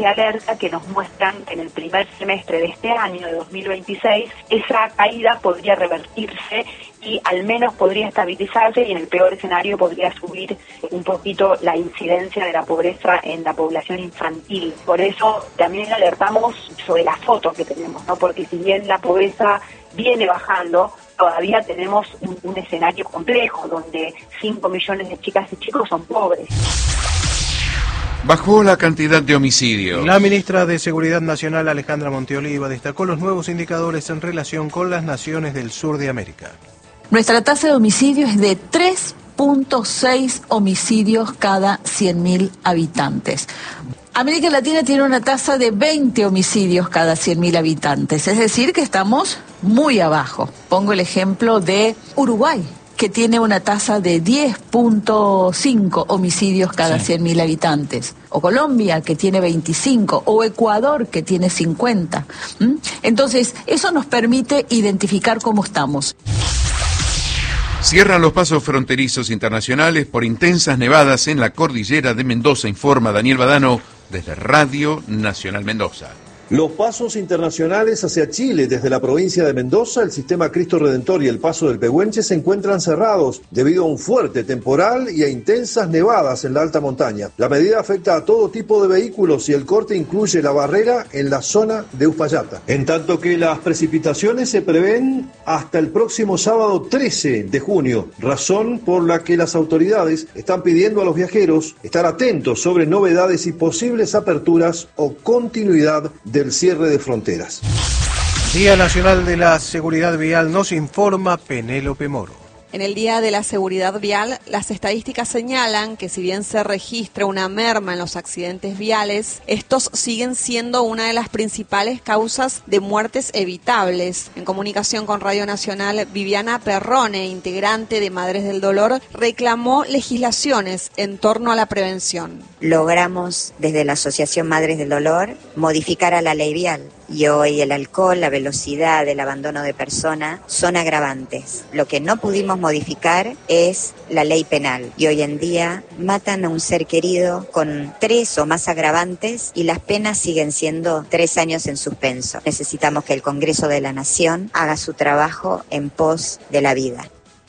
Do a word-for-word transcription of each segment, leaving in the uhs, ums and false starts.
de alerta que nos muestran que en el primer semestre de este año, de dos mil veintiséis, esa caída podría revertirse y al menos podría estabilizarse, y en el peor escenario podría subir un poquito la incidencia de la pobreza en la población infantil. Por eso también alertamos sobre la foto que tenemos, ¿no? Porque si bien la pobreza viene bajando, todavía tenemos un, un escenario complejo donde cinco millones de chicas y chicos son pobres. Bajó la cantidad de homicidios. La ministra de Seguridad Nacional, Alejandra Monteoliva, destacó los nuevos indicadores en relación con las naciones del sur de América. Nuestra tasa de homicidio es de tres punto seis homicidios cada cien mil habitantes. América Latina tiene una tasa de veinte homicidios cada cien mil habitantes, es decir, que estamos muy abajo. Pongo el ejemplo de Uruguay, que tiene una tasa de diez punto cinco homicidios cada sí. cien mil habitantes, o Colombia, que tiene veinticinco, o Ecuador, que tiene cincuenta. ¿Mm? Entonces, eso nos permite identificar cómo estamos. Cierran los pasos fronterizos internacionales por intensas nevadas en la cordillera de Mendoza, informa Daniel Badano desde Radio Nacional Mendoza. Los pasos internacionales hacia Chile desde la provincia de Mendoza, el sistema Cristo Redentor y el paso del Pehuenche se encuentran cerrados debido a un fuerte temporal y a intensas nevadas en la alta montaña. La medida afecta a todo tipo de vehículos y el corte incluye la barrera en la zona de Uspallata. En tanto que las precipitaciones se prevén hasta el próximo sábado trece de junio, razón por la que las autoridades están pidiendo a los viajeros estar atentos sobre novedades y posibles aperturas o continuidad de el cierre de fronteras. Día Nacional de la Seguridad Vial, nos informa Penélope Moro. En el Día de la Seguridad Vial, las estadísticas señalan que si bien se registra una merma en los accidentes viales, estos siguen siendo una de las principales causas de muertes evitables. En comunicación con Radio Nacional, Viviana Perrone, integrante de Madres del Dolor, reclamó legislaciones en torno a la prevención. Logramos desde la Asociación Madres del Dolor modificar a la ley vial. Y hoy el alcohol, la velocidad, el abandono de persona son agravantes. Lo que no pudimos modificar es la ley penal. Y hoy en día matan a un ser querido con tres o más agravantes y las penas siguen siendo tres años en suspenso. Necesitamos que el Congreso de la Nación haga su trabajo en pos de la vida.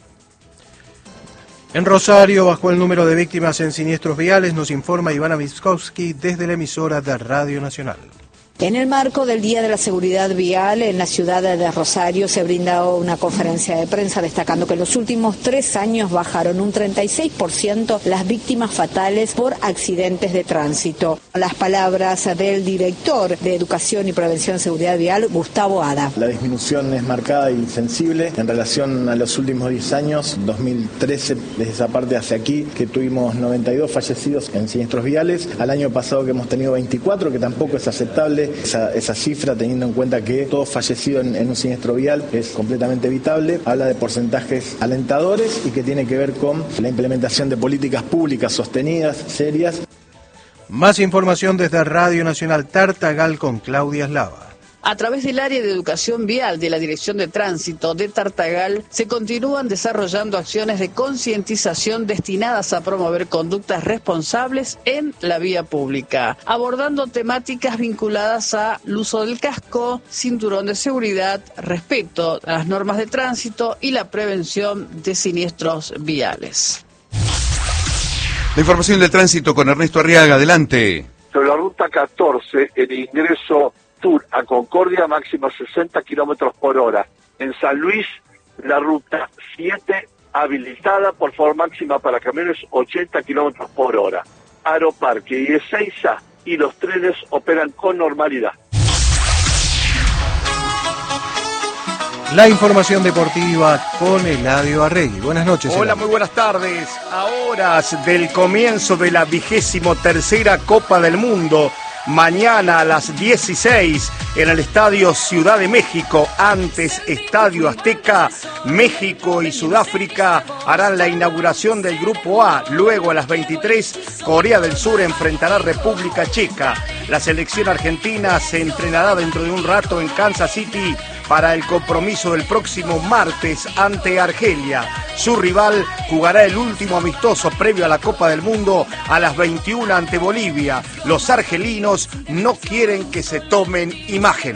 En Rosario bajó el número de víctimas en siniestros viales, nos informa Ivana Wiskowski desde la emisora de Radio Nacional. En el marco del Día de la Seguridad Vial, en la ciudad de Rosario se brindó una conferencia de prensa destacando que en los últimos tres años bajaron un treinta y seis por ciento las víctimas fatales por accidentes de tránsito. Las palabras del director de Educación y Prevención de Seguridad Vial, Gustavo Ada. La disminución es marcada y sensible en relación a los últimos diez años, dos mil trece, desde esa parte hacia aquí, que tuvimos noventa y dos fallecidos en siniestros viales. Al año pasado que hemos tenido veinticuatro, que tampoco es aceptable. Esa, esa cifra, teniendo en cuenta que todo fallecido en, en un siniestro vial es completamente evitable, habla de porcentajes alentadores y que tiene que ver con la implementación de políticas públicas sostenidas, serias. Más información desde Radio Nacional Tartagal con Claudia Eslava. A través del área de educación vial de la Dirección de Tránsito de Tartagal, se continúan desarrollando acciones de concientización destinadas a promover conductas responsables en la vía pública, abordando temáticas vinculadas al uso del casco, cinturón de seguridad, respeto a las normas de tránsito y la prevención de siniestros viales. La información del tránsito con Ernesto Arriaga, adelante. Sobre la ruta catorce, el ingreso Sur a Concordia, máximo sesenta kilómetros por hora. En San Luis, la ruta siete habilitada, por favor, máxima para camiones ochenta kilómetros por hora. Aeroparque y Ezeiza y los trenes operan con normalidad. La información deportiva con Eladio Arregui. Buenas noches. Hola, Eladio. muy buenas tardes. A horas del comienzo de la vigésimo tercera Copa del Mundo, mañana a las dieciséis en el Estadio Ciudad de México, antes Estadio Azteca, México y Sudáfrica harán la inauguración del Grupo A. Luego a las veintitrés, Corea del Sur enfrentará a República Checa. La selección argentina se entrenará dentro de un rato en Kansas City para el compromiso del próximo martes ante Argelia. Su rival jugará el último amistoso previo a la Copa del Mundo a las veintiuna ante Bolivia. Los argelinos no quieren que se tomen imagen.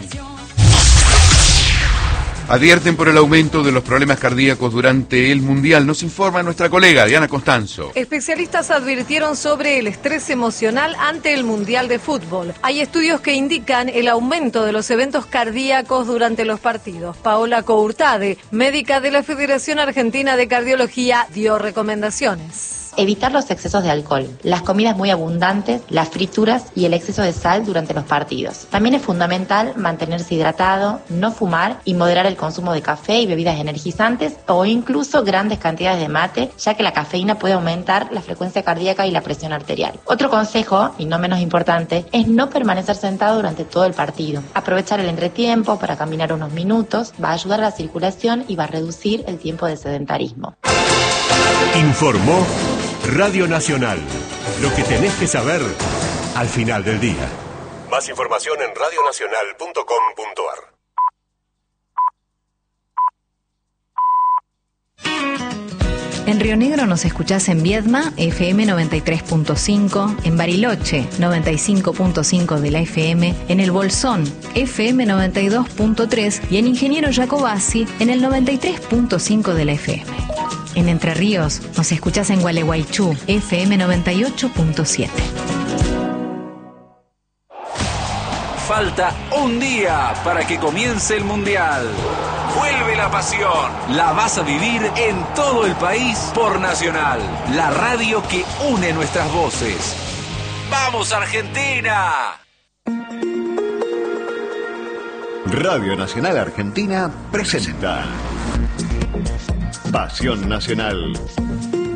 Advierten por el aumento de los problemas cardíacos durante el Mundial. Nos informa nuestra colega Diana Costanzo. Especialistas advirtieron sobre el estrés emocional ante el Mundial de Fútbol. Hay estudios que indican el aumento de los eventos cardíacos durante los partidos. Paola Courtade, médica de la Federación Argentina de Cardiología, dio recomendaciones. Evitar los excesos de alcohol, las comidas muy abundantes, las frituras y el exceso de sal durante los partidos. También es fundamental mantenerse hidratado, no fumar y moderar el consumo de café y bebidas energizantes o incluso grandes cantidades de mate, ya que la cafeína puede aumentar la frecuencia cardíaca y la presión arterial. Otro consejo, y no menos importante, es no permanecer sentado durante todo el partido. Aprovechar el entretiempo para caminar unos minutos va a ayudar a la circulación y va a reducir el tiempo de sedentarismo. Informó Radio Nacional. Lo que tenés que saber al final del día. Más información en radio nacional punto com punto a r. En Río Negro nos escuchás en Viedma, F M noventa y tres punto cinco, en Bariloche, noventa y cinco punto cinco de la F M, en El Bolsón, F M noventa y dos punto tres y en Ingeniero Jacobasi, en el noventa y tres punto cinco de la F M. En Entre Ríos nos escuchás en Gualeguaychú, F M noventa y ocho punto siete. Falta un día para que comience el Mundial. Vuelve la pasión. La vas a vivir en todo el país por Nacional, la radio que une nuestras voces. ¡Vamos, Argentina! Radio Nacional Argentina presenta Pasión Nacional.